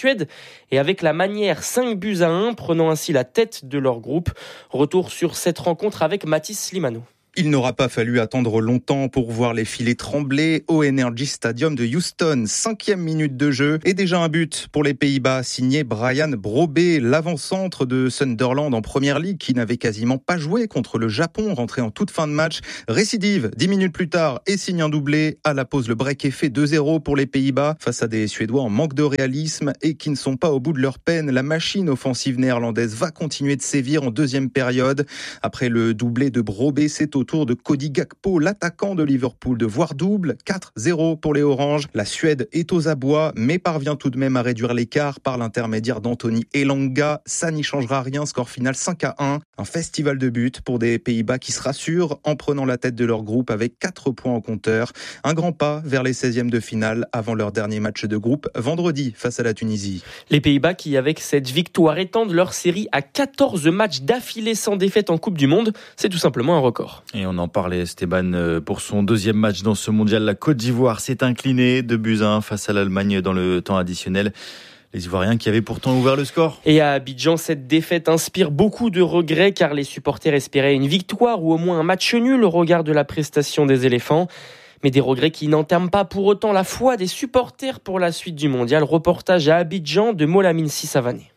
S14: Suède et avec la manière 5-1, prenant ainsi la tête de leur groupe. Retour sur cette rencontre avec Mathis Slimano.
S12: Il n'aura pas fallu attendre longtemps pour voir les filets trembler au Energy Stadium de Houston. 5e minute de jeu et déjà un but pour les Pays-Bas, signé Brian Brobé, l'avant-centre de Sunderland en Première Ligue qui n'avait quasiment pas joué contre le Japon, rentré en toute fin de match. Récidive 10 minutes plus tard et signe un doublé. À la pause, le break est fait 2-0 pour les Pays-Bas face à des Suédois en manque de réalisme et qui ne sont pas au bout de leur peine. La machine offensive néerlandaise va continuer de sévir en deuxième période. Après le doublé de Brobé, c'est au tour de Cody Gakpo, l'attaquant de Liverpool, de voir double. 4-0 pour les Oranges. La Suède est aux abois, mais parvient tout de même à réduire l'écart par l'intermédiaire d'Anthony Elanga. Ça n'y changera rien, score final 5-1. Un festival de buts pour des Pays-Bas qui se rassurent en prenant la tête de leur groupe avec 4 points en compteur. Un grand pas vers les 16e de finale avant leur dernier match de groupe vendredi face à la Tunisie.
S14: Les Pays-Bas qui, avec cette victoire, étendent leur série à 14 matchs d'affilée sans défaite en Coupe du Monde. C'est tout simplement un record.
S25: Et on en parlait, Esteban, pour son deuxième match dans ce mondial. La Côte d'Ivoire s'est inclinée 2-1 face à l'Allemagne dans le temps additionnel. Les Ivoiriens qui avaient pourtant ouvert le score.
S14: Et à Abidjan, cette défaite inspire beaucoup de regrets car les supporters espéraient une victoire ou au moins un match nul au regard de la prestation des éléphants. Mais des regrets qui n'entament pas pour autant la foi des supporters pour la suite du mondial. Reportage à Abidjan de Molamine Sissavané.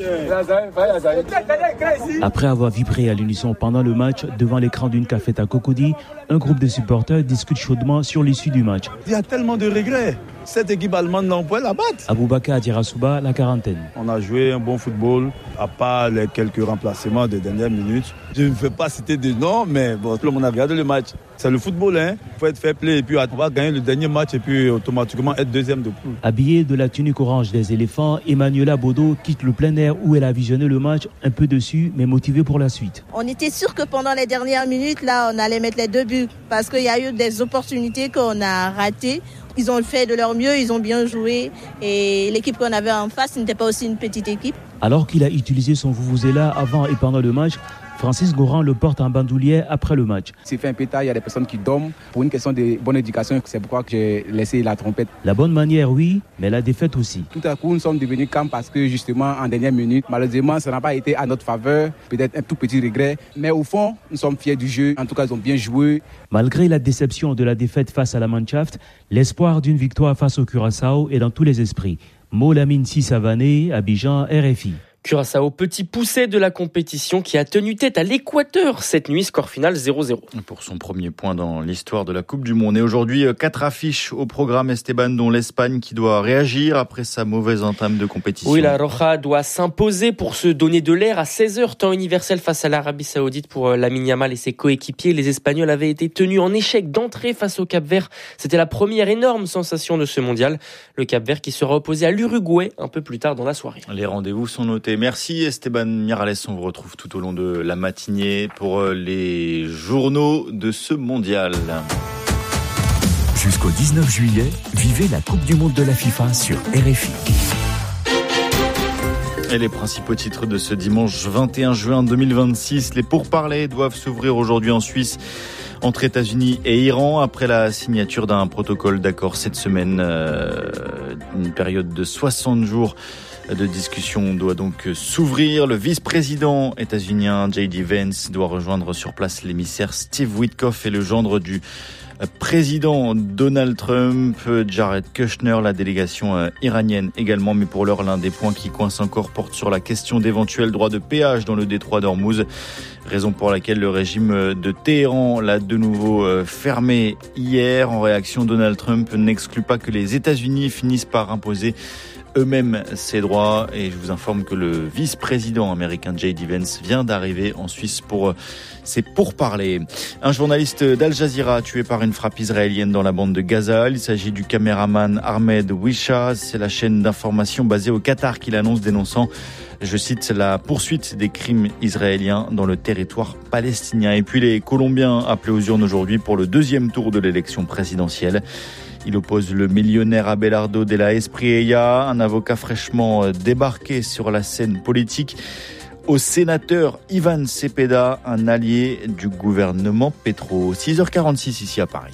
S15: Après avoir vibré à l'unisson pendant le match devant l'écran d'une cafette à Cocody, un groupe de supporters discute chaudement sur l'issue du match.
S16: Il y a tellement de regrets. Cette équipe allemande n'en peut la battre.
S15: Aboubakar Dirasouba, la quarantaine.
S16: On a joué un bon football, à part les quelques remplacements des dernières minutes. Je ne veux pas citer de noms, mais bon, tout le monde a regardé le match. C'est le football, hein. Il faut être fair play et puis on va gagner le dernier match et puis automatiquement être deuxième de poule.
S15: Habillée de la tunique orange des éléphants, Emmanuela Bodo quitte le plein air où elle a visionné le match, un peu déçue mais motivée pour la suite.
S17: On était sûr que pendant les dernières minutes, là, on allait mettre les 2 buts parce qu'il y a eu des opportunités qu'on a ratées. Ils ont fait de leur mieux, ils ont bien joué et l'équipe qu'on avait en face n'était pas aussi une petite équipe.
S15: Alors qu'il a utilisé son vuvuzela avant et pendant le match, Francis Goran le porte en bandoulière après le match.
S18: C'est fait un peu tard, il y a des personnes qui dorment. Pour une question de bonne éducation, c'est pourquoi j'ai laissé la trompette.
S15: La bonne manière, oui, mais la défaite aussi.
S18: Tout à coup, nous sommes devenus calmes parce que justement, en dernière minute, malheureusement, ça n'a pas été à notre faveur. Peut-être un tout petit regret. Mais au fond, nous sommes fiers du jeu. En tout cas, ils ont bien joué.
S15: Malgré la déception de la défaite face à la Mannschaft, l'espoir d'une victoire face au Curaçao est dans tous les esprits. Molamine Sissavané, Abidjan, RFI.
S14: Curaçao, petit poussé de la compétition qui a tenu tête à l'Équateur cette nuit, score final 0-0.
S25: Pour son premier point dans l'histoire de la Coupe du Monde. Et aujourd'hui, 4 affiches au programme, Esteban, dont l'Espagne qui doit réagir après sa mauvaise entame de compétition.
S14: Oui, la Roja doit s'imposer pour se donner de l'air à 16h, temps universel face à l'Arabie Saoudite pour Lamine Yamal et ses coéquipiers. Les Espagnols avaient été tenus en échec d'entrée face au Cap-Vert. C'était la première énorme sensation de ce mondial. Le Cap-Vert qui sera opposé à l'Uruguay un peu plus tard dans la soirée.
S25: Les rendez-vous sont notés. Merci Esteban Miralles, on vous retrouve tout au long de la matinée pour les journaux de ce mondial.
S19: Jusqu'au 19 juillet, vivez la Coupe du Monde de la FIFA sur RFI.
S25: Et les principaux titres de ce dimanche 21 juin 2026, les pourparlers doivent s'ouvrir aujourd'hui en Suisse entre États-Unis et Iran après la signature d'un protocole d'accord cette semaine. Une période de 60 jours de discussion doit donc s'ouvrir. Le vice-président états-unien J.D. Vance doit rejoindre sur place l'émissaire Steve Witkoff et le gendre du président Donald Trump, Jared Kushner, la délégation iranienne également. Mais pour l'heure, l'un des points qui coince encore porte sur la question d'éventuels droits de péage dans le détroit d'Ormuz. Raison pour laquelle le régime de Téhéran l'a de nouveau fermé hier. En réaction, Donald Trump n'exclut pas que les États-Unis finissent par imposer eux-mêmes ces droits. Et je vous informe que le vice-président américain J.D. Vance vient d'arriver en Suisse pour ses pourparlers. Un journaliste d'Al Jazeera tué par une frappe israélienne dans la bande de Gaza. Il s'agit du caméraman Ahmed Wisha. C'est la chaîne d'information basée au Qatar qui l'annonce, dénonçant, je cite, la poursuite des crimes israéliens dans le territoire palestinien. Et puis les Colombiens appelés aux urnes aujourd'hui pour le deuxième tour de l'élection présidentielle. Il oppose le millionnaire Abelardo de la Espriella, un avocat fraîchement débarqué sur la scène politique, au sénateur Ivan Cepeda, un allié du gouvernement Petro. 6h46 ici à Paris.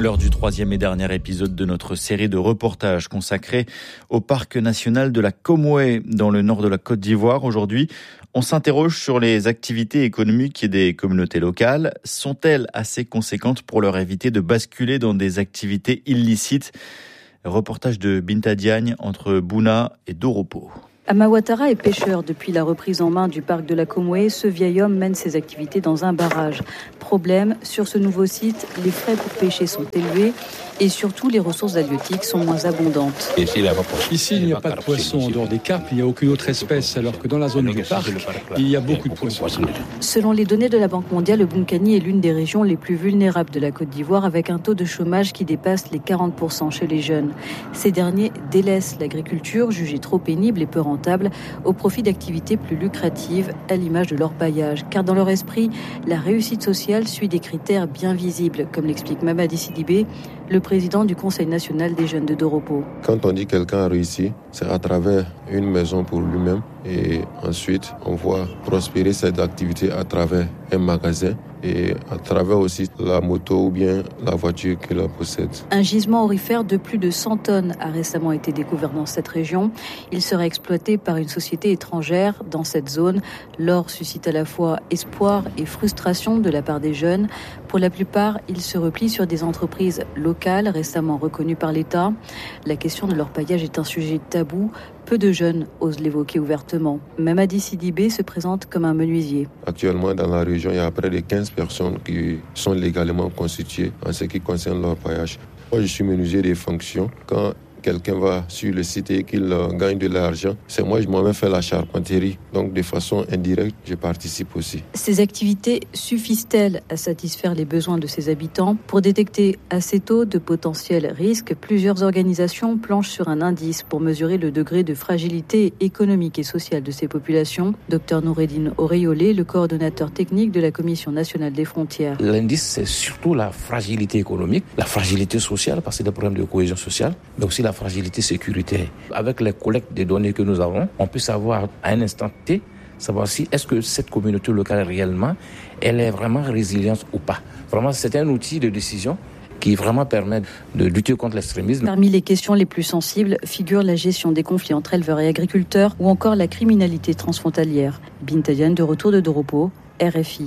S25: L'heure du 3e et dernier épisode de notre série de reportages consacrée au parc national de la Comoué dans le nord de la Côte d'Ivoire. Aujourd'hui, on s'interroge sur les activités économiques des communautés locales. Sont-elles assez conséquentes pour leur éviter de basculer dans des activités illicites ? Reportage de Binta Diagne entre Bouna et Doropo.
S1: Amawatara est pêcheur. Depuis la reprise en main du parc de la Comoué, ce vieil homme mène ses activités dans un barrage. Problème, sur ce nouveau site, les frais pour pêcher sont élevés et surtout les ressources halieutiques sont moins abondantes.
S3: Ici, il n'y a pas de poissons en dehors des carpes, il n'y a aucune autre espèce, alors que dans la zone du parc, il y a beaucoup de poissons.
S1: Selon les données de la Banque mondiale, le Bounkhani est l'une des régions les plus vulnérables de la Côte d'Ivoire, avec un taux de chômage qui dépasse les 40% chez les jeunes. Ces derniers délaissent l'agriculture, jugée trop pénible et peu rentable, au profit d'activités plus lucratives, à l'image de l'orpaillage. Car dans leur esprit, la réussite sociale suit des critères bien visibles, comme l'explique Mamadi Sidibé, le président du Conseil national des jeunes de Doropo.
S5: Quand on dit quelqu'un a réussi, c'est à travers une maison pour lui-même et ensuite on voit prospérer cette activité à travers un magasin et à travers aussi la moto ou bien la voiture qu'il possède.
S1: Un gisement aurifère de plus de 100 tonnes a récemment été découvert dans cette région. Il sera exploité par une société étrangère dans cette zone. L'or suscite à la fois espoir et frustration de la part des jeunes. Pour la plupart, ils se replient sur des entreprises locales récemment reconnues par l'État. La question de l'orpaillage est un sujet tabou. Peu de jeunes osent l'évoquer ouvertement. Mamadi Sidibé se présente comme un menuisier.
S5: Actuellement, dans la région, il y a près de 15 personnes qui sont légalement constituées en ce qui concerne l'orpaillage. Moi, je suis menuisier des fonctions. Quand quelqu'un va sur le site et qu'il gagne de l'argent, c'est moi-même fais la charpenterie. Donc, de façon indirecte, je participe aussi.
S1: Ces activités suffisent-elles à satisfaire les besoins de ses habitants ? Pour détecter assez tôt de potentiels risques, plusieurs organisations planchent sur un indice pour mesurer le degré de fragilité économique et sociale de ces populations. Dr Noureddine Auréolé, le coordonnateur technique de la Commission nationale des frontières.
S20: L'indice, c'est surtout la fragilité économique, la fragilité sociale, parce que c'est des problèmes de cohésion sociale, mais aussi la fragilité sécuritaire. Avec les collectes des données que nous avons, on peut savoir à un instant T, savoir si est-ce que cette communauté locale réellement, elle est vraiment résiliente ou pas. Vraiment, c'est un outil de décision qui vraiment permet de lutter contre l'extrémisme.
S1: Parmi les questions les plus sensibles figurent la gestion des conflits entre éleveurs et agriculteurs ou encore la criminalité transfrontalière. Binta Diagne de retour de Doropo, RFI.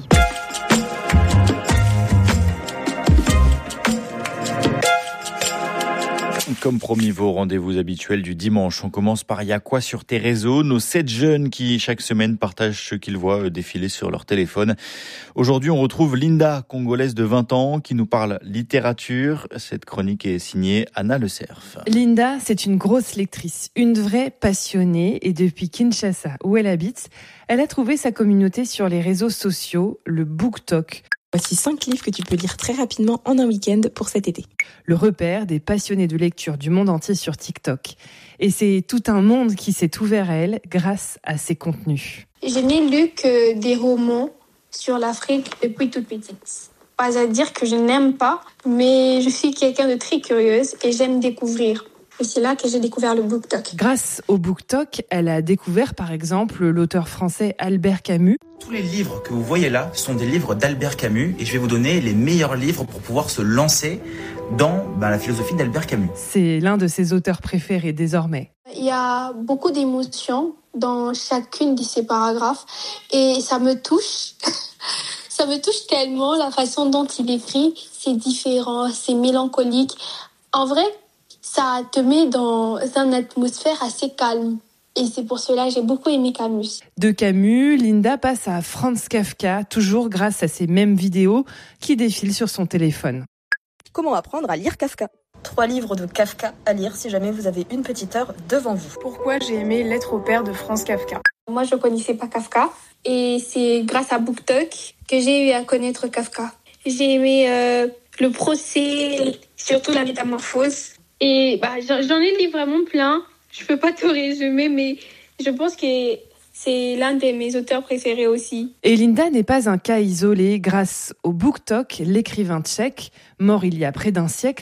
S25: Comme promis, vos rendez-vous habituels du dimanche. On commence par « Y'a quoi sur tes réseaux ?» Nos 7 jeunes qui, chaque semaine, partagent ce qu'ils voient défiler sur leur téléphone. Aujourd'hui, on retrouve Linda, congolaise de 20 ans, qui nous parle littérature. Cette chronique est signée Anna Le Cerf.
S22: Linda, c'est une grosse lectrice, une vraie passionnée. Et depuis Kinshasa, où elle habite, elle a trouvé sa communauté sur les réseaux sociaux, le BookTok.
S23: Voici 5 livres que tu peux lire très rapidement en un week-end pour cet été.
S22: Le repère des passionnés de lecture du monde entier sur TikTok. Et c'est tout un monde qui s'est ouvert à elle grâce à ses contenus.
S24: Je n'ai lu que des romans sur l'Afrique depuis toute petite. Pas à dire que je n'aime pas, mais je suis quelqu'un de très curieuse et j'aime découvrir. Et c'est là que j'ai découvert le BookTok.
S22: Grâce au BookTok, elle a découvert par exemple l'auteur français Albert Camus.
S28: Tous les livres que vous voyez là sont des livres d'Albert Camus et je vais vous donner les meilleurs livres pour pouvoir se lancer dans la philosophie d'Albert Camus.
S22: C'est l'un de ses auteurs préférés désormais.
S24: Il y a beaucoup d'émotions dans chacune de ces paragraphes et ça me touche. Ça me touche tellement la façon dont il écrit. C'est différent, c'est mélancolique. En vrai, ça te met dans une atmosphère assez calme. Et c'est pour cela que j'ai beaucoup aimé Camus.
S22: De Camus, Linda passe à Franz Kafka, toujours grâce à ces mêmes vidéos qui défilent sur son téléphone.
S29: Comment apprendre à lire Kafka ? 3 livres de Kafka à lire si jamais vous avez une petite heure devant vous.
S24: Pourquoi j'ai aimé Lettre au père de Franz Kafka ? Moi, je ne connaissais pas Kafka. Et c'est grâce à BookTok que j'ai eu à connaître Kafka. J'ai aimé le procès, surtout la métamorphose. Et j'en ai lu vraiment plein. Je peux pas tout résumer, mais je pense que c'est l'un de mes auteurs préférés aussi.
S22: Et Linda n'est pas un cas isolé. Grâce au BookTok, l'écrivain tchèque, mort il y a près d'un siècle,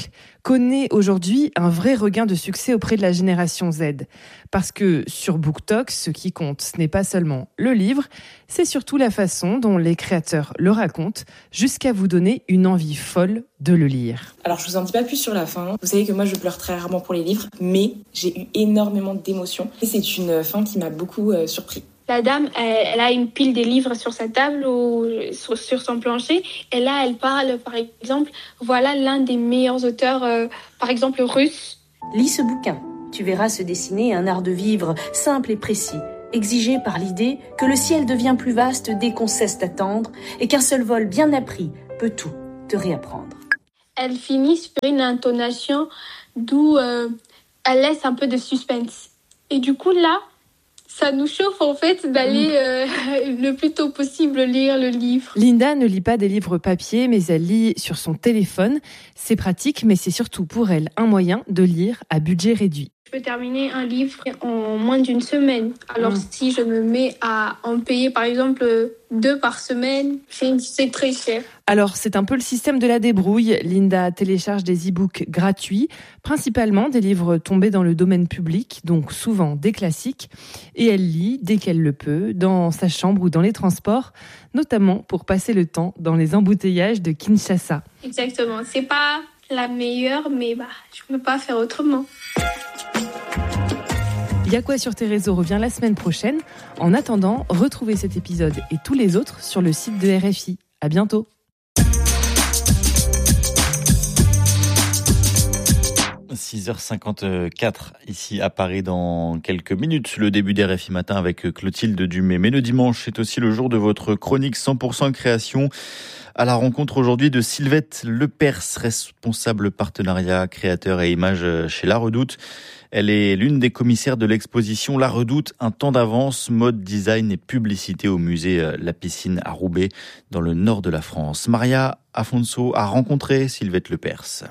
S22: connaît aujourd'hui un vrai regain de succès auprès de la génération Z. Parce que sur BookTok, ce qui compte, ce n'est pas seulement le livre, c'est surtout la façon dont les créateurs le racontent, jusqu'à vous donner une envie folle de le lire.
S23: Alors je vous en dis pas plus sur la fin. Vous savez que moi je pleure très rarement pour les livres, mais j'ai eu énormément d'émotions. Et c'est une fin qui m'a beaucoup surpris.
S24: La dame, elle a une pile de livres sur sa table ou sur son plancher. Et là, elle parle, par exemple, voilà l'un des meilleurs auteurs, par exemple, russe.
S2: Lis ce bouquin. Tu verras se dessiner un art de vivre simple et précis, exigé par l'idée que le ciel devient plus vaste dès qu'on cesse d'attendre et qu'un seul vol bien appris peut tout te réapprendre.
S24: Elle finit sur une intonation d'où elle laisse un peu de suspense. Et du coup, là, ça nous chauffe en fait d'aller le plus tôt possible lire le livre.
S22: Linda ne lit pas des livres papier, mais elle lit sur son téléphone. C'est pratique, mais c'est surtout pour elle un moyen de lire à budget réduit.
S24: Je peux terminer un livre en moins d'une semaine. Alors si je me mets à en payer par exemple 2 par semaine, c'est très cher.
S22: Alors c'est un peu le système de la débrouille. Linda télécharge des e-books gratuits, principalement des livres tombés dans le domaine public, donc souvent des classiques. Et elle lit dès qu'elle le peut, dans sa chambre ou dans les transports, notamment pour passer le temps dans les embouteillages de Kinshasa.
S24: Exactement, c'est pas la meilleure, mais je peux pas faire autrement.
S22: Y'a quoi sur tes réseaux revient la semaine prochaine. En attendant, retrouvez cet épisode et tous les autres sur le site de RFI. À bientôt.
S25: – 6h54 ici à Paris dans quelques minutes. Le début des RFI Matin avec Clotilde Dumais. Mais le dimanche, c'est aussi le jour de votre chronique 100% création. À la rencontre aujourd'hui de Sylvette Lepers, responsable partenariat, créateur et images chez La Redoute. Elle est l'une des commissaires de l'exposition La Redoute, un temps d'avance, mode, design et publicité au musée La Piscine à Roubaix, dans le nord de la France. Maria Afonso a rencontré Sylvette Lepers.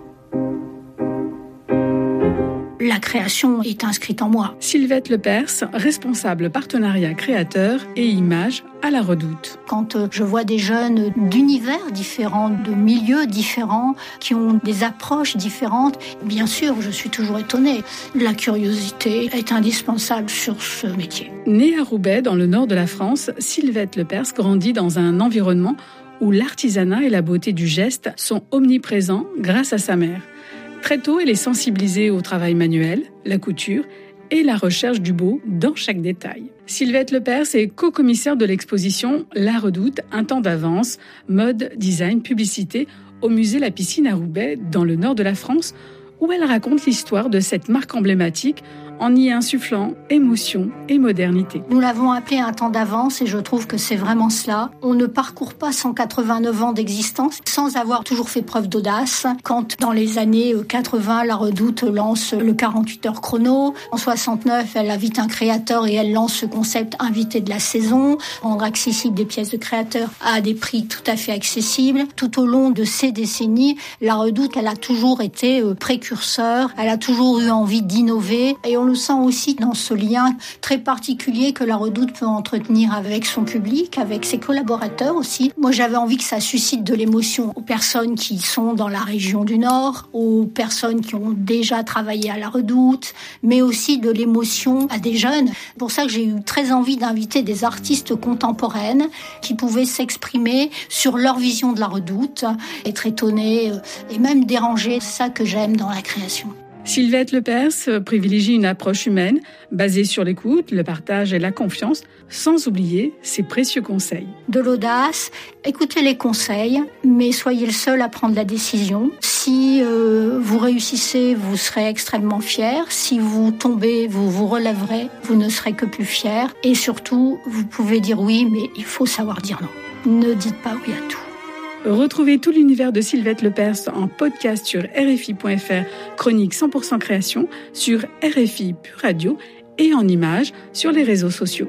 S4: La création est inscrite en moi.
S6: Sylvette Lepers, responsable partenariat créateur et images à La Redoute.
S4: Quand je vois des jeunes d'univers différents, de milieux différents, qui ont des approches différentes, bien sûr, je suis toujours étonnée. La curiosité est indispensable sur ce métier.
S6: Née à Roubaix, dans le nord de la France, Sylvette Lepers grandit dans un environnement où l'artisanat et la beauté du geste sont omniprésents grâce à sa mère. Très tôt, elle est sensibilisée au travail manuel, la couture et la recherche du beau dans chaque détail. Sylvette Lepers est co-commissaire de l'exposition La Redoute, un temps d'avance, mode, design, publicité au musée La Piscine à Roubaix, dans le nord de la France, où elle raconte l'histoire de cette marque emblématique en y insufflant émotion et modernité.
S4: Nous l'avons appelé un temps d'avance et je trouve que c'est vraiment cela. On ne parcourt pas 189 ans d'existence sans avoir toujours fait preuve d'audace. Quand dans les années 80, La Redoute lance le 48 heures chrono, en 69, elle invite un créateur et elle lance ce concept invité de la saison, rendre accessible des pièces de créateurs à des prix tout à fait accessibles. Tout au long de ces décennies, La Redoute, elle a toujours été précurseur, elle a toujours eu envie d'innover et on le sent aussi dans ce lien très particulier que La Redoute peut entretenir avec son public, avec ses collaborateurs aussi. Moi, j'avais envie que ça suscite de l'émotion aux personnes qui sont dans la région du Nord, aux personnes qui ont déjà travaillé à La Redoute, mais aussi de l'émotion à des jeunes. C'est pour ça que j'ai eu très envie d'inviter des artistes contemporaines qui pouvaient s'exprimer sur leur vision de La Redoute, être étonnés et même dérangés. C'est ça que j'aime dans la création.
S6: Sylvette Lepers privilégie une approche humaine basée sur l'écoute, le partage et la confiance, sans oublier ses précieux conseils.
S4: De l'audace, écoutez les conseils, mais soyez le seul à prendre la décision. Si vous réussissez, vous serez extrêmement fier. Si vous tombez, vous vous relèverez, vous ne serez que plus fier. Et surtout, vous pouvez dire oui, mais il faut savoir dire non. Ne dites pas oui à tout.
S6: Retrouvez tout l'univers de Sylvette Lepers en podcast sur RFI.fr, chronique 100% création, sur RFI Pure Radio et en images sur les réseaux sociaux.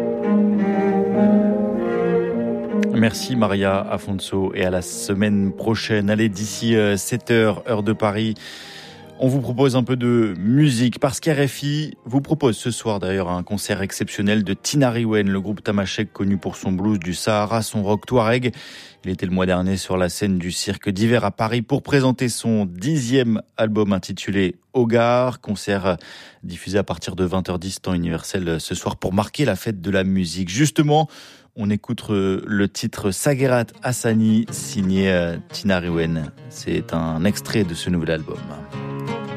S25: Merci Maria Afonso et à la semaine prochaine. Allez, d'ici 7h, heure de Paris, On vous propose un peu de musique parce qu'RFI vous propose ce soir d'ailleurs un concert exceptionnel de Tinariwen, le groupe tamashek connu pour son blues du Sahara, son rock touareg. Il était le mois dernier sur la scène du Cirque d'hiver à Paris pour présenter son 10e album intitulé Hogar, concert diffusé à partir de 20h10 temps universel ce soir pour marquer la fête de la musique. Justement, on écoute le titre Sagerat Hassani signé Tinariwen. C'est un extrait de ce nouvel album.